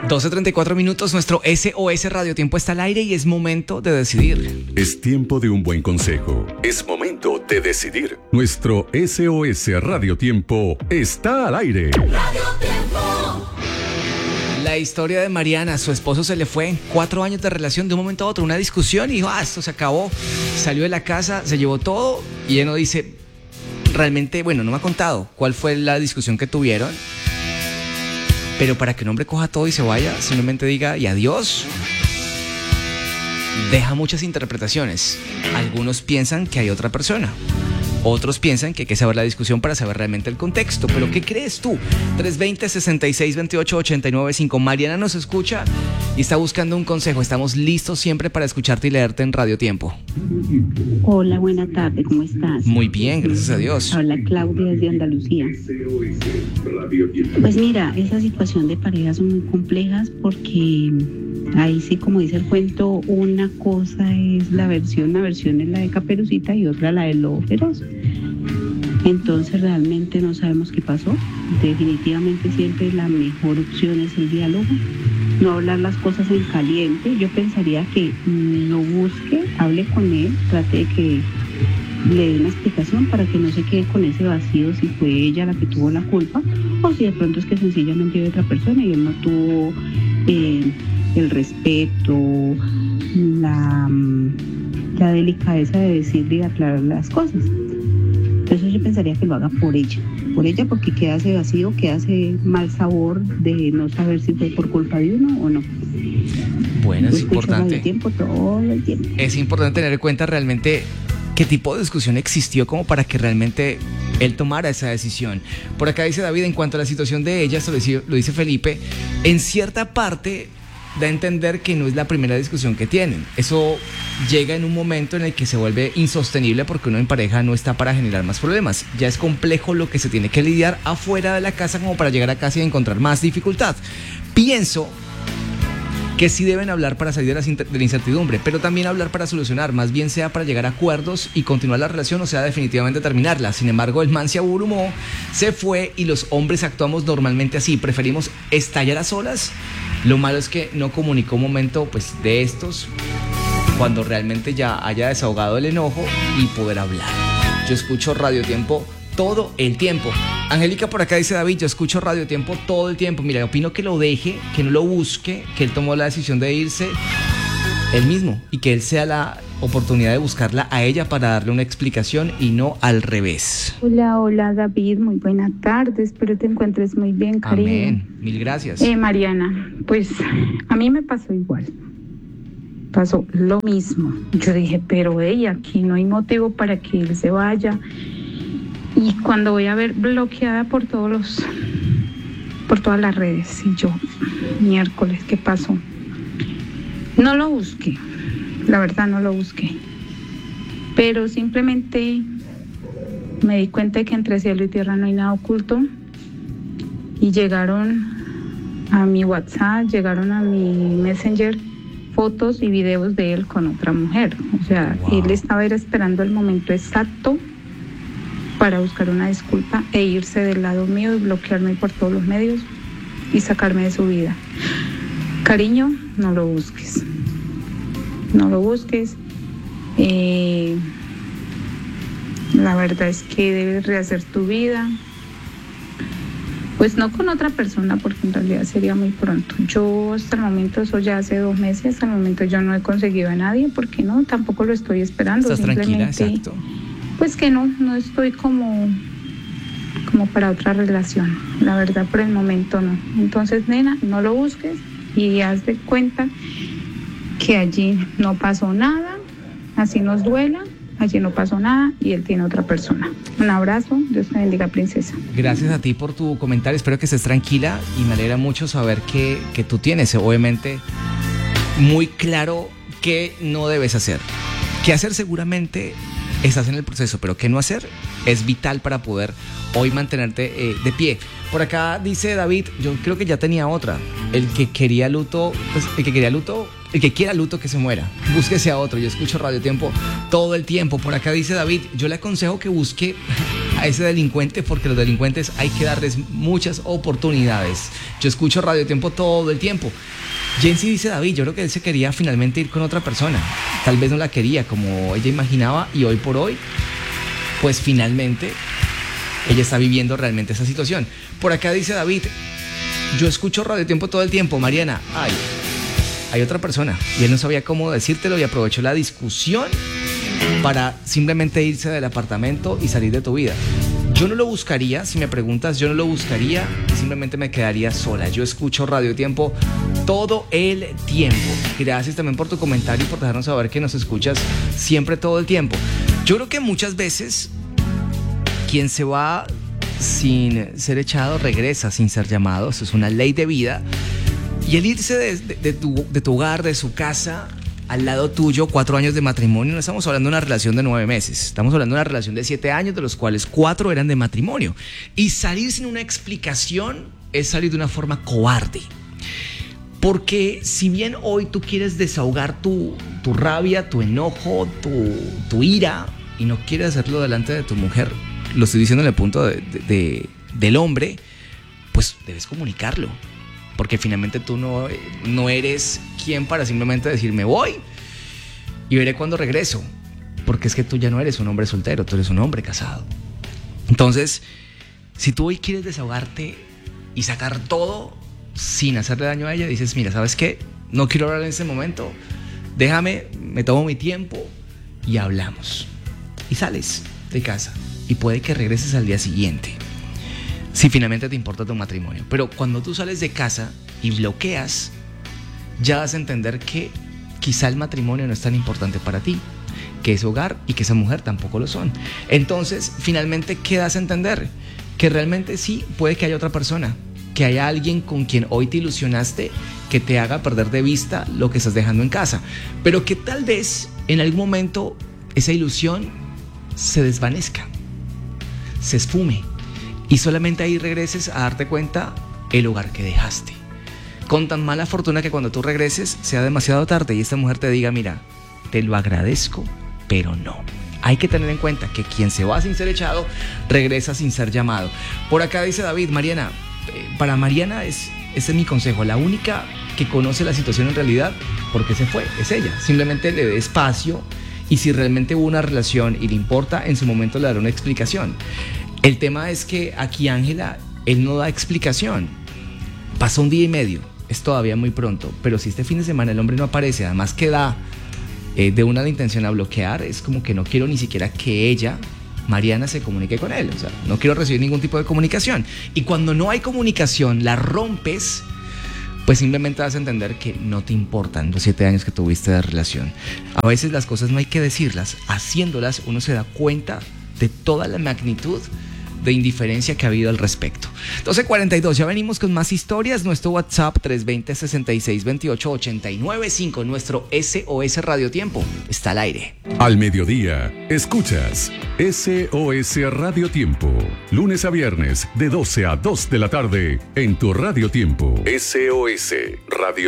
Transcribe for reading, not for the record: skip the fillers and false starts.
12:34, nuestro SOS Radio Tiempo está al aire y es momento de decidir. Es tiempo de un buen consejo. Es momento de decidir. Nuestro SOS Radio Tiempo está al aire. Radio Tiempo. La historia de Mariana, su esposo se le fue, 4 años de relación, de un momento a otro, una discusión y dijo, esto se acabó. Salió de la casa, se llevó todo y ella no dice, realmente, bueno, no me ha contado cuál fue la discusión que tuvieron. Pero para que un hombre coja todo y se vaya, simplemente diga y adiós, deja muchas interpretaciones. Algunos piensan que hay otra persona. Otros piensan que hay que saber la discusión para saber realmente el contexto. ¿Pero qué crees tú? 320-6628-895. Mariana nos escucha y está buscando un consejo. Estamos listos siempre para escucharte y leerte en Radio Tiempo. Hola, buena tarde, ¿cómo estás? Muy bien, gracias a Dios. Habla Claudia desde Andalucía. Pues mira, esa situación de parejas son muy complejas porque ahí sí, como dice el cuento, una cosa es una versión es la de Caperucita y otra la del Lobo Feroz. Entonces realmente no sabemos qué pasó. Definitivamente siempre la mejor opción es el diálogo, no hablar las cosas en caliente. Yo pensaría que lo busque, hable con él, trate de que le dé una explicación para que no se quede con ese vacío si fue ella la que tuvo la culpa o si de pronto es que sencillamente hay otra persona y él no tuvo el respeto, la delicadeza de decirle y aclarar las cosas. Entonces yo pensaría que lo haga por ella porque queda ese vacío, queda ese mal sabor de no saber si fue por culpa de uno o no. Bueno, es importante. Todo el tiempo. Es importante tener en cuenta realmente qué tipo de discusión existió como para que realmente él tomara esa decisión. Por acá dice David, en cuanto a la situación de ella, esto lo dice Felipe, en cierta parte da a entender que no es la primera discusión que tienen. Eso llega en un momento en el que se vuelve insostenible porque uno en pareja no está para generar más problemas. Ya es complejo lo que se tiene que lidiar afuera de la casa como para llegar a casa y encontrar más dificultad. Pienso que sí deben hablar para salir de la incertidumbre, pero también hablar para solucionar, más bien sea para llegar a acuerdos y continuar la relación, o sea, definitivamente terminarla. Sin embargo, el man se abrumó, se fue y los hombres actuamos normalmente así, preferimos estallar a solas. Lo malo es que no comunicó un momento pues de estos cuando realmente ya haya desahogado el enojo y poder hablar. Yo escucho Radio Tiempo todo el tiempo. Angélica por acá dice, David, yo escucho Radio Tiempo todo el tiempo. Mira, opino que lo deje, que no lo busque, que él tomó la decisión de irse él mismo y que él sea la oportunidad de buscarla a ella para darle una explicación y no al revés. Hola David, muy buena tarde, espero te encuentres muy bien, cariño. Amén, mil gracias. Mariana, pues a mí me pasó igual, pasó lo mismo. Yo dije, pero aquí no hay motivo para que él se vaya. Y cuando voy a ver bloqueada por todas las redes, y yo, miércoles, ¿qué pasó? No lo busqué, la verdad no lo busqué, pero simplemente me di cuenta de que entre cielo y tierra no hay nada oculto y llegaron a mi WhatsApp, llegaron a mi Messenger fotos y videos de él con otra mujer. O sea, wow. Él estaba esperando el momento exacto para buscar una disculpa e irse del lado mío y bloquearme por todos los medios y sacarme de su vida. Cariño, no lo busques. No lo busques. La verdad es que debes rehacer tu vida. Pues no con otra persona, porque en realidad sería muy pronto. Yo hasta el momento, eso ya hace 2 meses, hasta el momento yo no he conseguido a nadie, porque no, tampoco lo estoy esperando. ¿Estás tranquila? Exacto. Pues que no estoy como para otra relación. La verdad, por el momento no. Entonces, nena, no lo busques y haz de cuenta que allí no pasó nada, así nos duela, allí no pasó nada y él tiene otra persona. Un abrazo, Dios te bendiga, princesa. Gracias a ti por tu comentario, espero que estés tranquila y me alegra mucho saber que tú tienes, obviamente, muy claro qué no debes hacer. ¿Qué hacer? Seguramente estás en el proceso, pero qué no hacer es vital para poder hoy mantenerte de pie. Por acá dice David, yo creo que ya tenía otra. El que quiera luto, que se muera. Búsquese a otro. Yo escucho Radio Tiempo todo el tiempo. Por acá dice David, yo le aconsejo que busque a ese delincuente, porque los delincuentes hay que darles muchas oportunidades. Yo escucho Radio Tiempo todo el tiempo. Jensi dice, David, yo creo que él se quería finalmente ir con otra persona. Tal vez no la quería como ella imaginaba y hoy por hoy, pues finalmente ella está viviendo realmente esa situación. Por acá dice David, yo escucho Radio Tiempo todo el tiempo, Mariana. Ay, hay otra persona y él no sabía cómo decírtelo y aprovechó la discusión para simplemente irse del apartamento y salir de tu vida. Yo no lo buscaría, si me preguntas, yo no lo buscaría y simplemente me quedaría sola. Yo escucho Radio Tiempo todo el tiempo. Gracias también por tu comentario y por dejarnos saber que nos escuchas siempre todo el tiempo. Yo creo que muchas veces quien se va sin ser echado regresa sin ser llamado. Eso es una ley de vida. Y el irse de tu hogar, de su casa, al lado tuyo, 4 años de matrimonio, no estamos hablando de una relación de 9 meses, estamos hablando de una relación de 7 años, de los cuales 4 eran de matrimonio. Y salir sin una explicación es salir de una forma cobarde. Porque si bien hoy tú quieres desahogar tu rabia, tu enojo, tu ira, y no quieres hacerlo delante de tu mujer, lo estoy diciendo en el punto del hombre, pues debes comunicarlo. Porque finalmente tú no eres quien para simplemente decir me voy y veré cuando regreso. Porque es que tú ya no eres un hombre soltero, tú eres un hombre casado. Entonces, si tú hoy quieres desahogarte y sacar todo sin hacerle daño a ella, dices, mira, ¿sabes qué? No quiero hablar en ese momento, déjame, me tomo mi tiempo y hablamos. Y sales de casa y puede que regreses al día siguiente, si finalmente te importa tu matrimonio. Pero cuando tú sales de casa y bloqueas, ya vas a entender que quizá el matrimonio no es tan importante para ti, que ese hogar y que esa mujer tampoco lo son. Entonces, finalmente, ¿qué das a entender? Que realmente sí, puede que haya otra persona, que haya alguien con quien hoy te ilusionaste, que te haga perder de vista lo que estás dejando en casa, pero que tal vez en algún momento esa ilusión se desvanezca, se esfume, y solamente ahí regreses a darte cuenta el hogar que dejaste. Con tan mala fortuna que cuando tú regreses sea demasiado tarde y esta mujer te diga, mira, te lo agradezco, pero no. Hay que tener en cuenta que quien se va sin ser echado, regresa sin ser llamado. Por acá dice David, Mariana, para Mariana ese es mi consejo. La única que conoce la situación en realidad, porque se fue, es ella. Simplemente le dé espacio y si realmente hubo una relación y le importa, en su momento le dará una explicación. El tema es que aquí Ángela, él no da explicación. Pasó 1 día y medio, es todavía muy pronto, pero si este fin de semana el hombre no aparece, además que da de una intención a bloquear, es como que no quiero ni siquiera que ella, Mariana, se comunique con él. O sea, no quiero recibir ningún tipo de comunicación. Y cuando no hay comunicación, la rompes, pues simplemente vas a entender que no te importan los 7 años que tuviste de relación. A veces las cosas no hay que decirlas, haciéndolas uno se da cuenta de toda la magnitud de indiferencia que ha habido al respecto. 12:42, ya venimos con más historias. Nuestro WhatsApp 320-6628-895. Nuestro SOS Radio Tiempo está al aire. Al mediodía, escuchas SOS Radio Tiempo. Lunes a viernes, de 12 a 2 de la tarde, en tu Radio Tiempo. SOS Radio